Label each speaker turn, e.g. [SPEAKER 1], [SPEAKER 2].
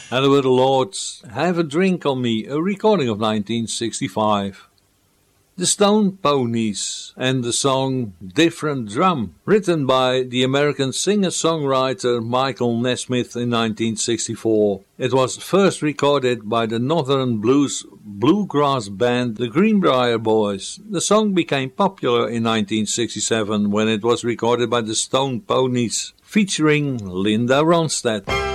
[SPEAKER 1] And the were the Lords, Have a Drink on Me, a recording of 1965. The Stone Ponies and the song Different Drum, written by the American singer-songwriter Michael Nesmith in 1964. It was first recorded by the Northern bluegrass band the Greenbrier Boys. The song became popular in 1967 when it was recorded by the Stone Ponies, featuring Linda Ronstadt.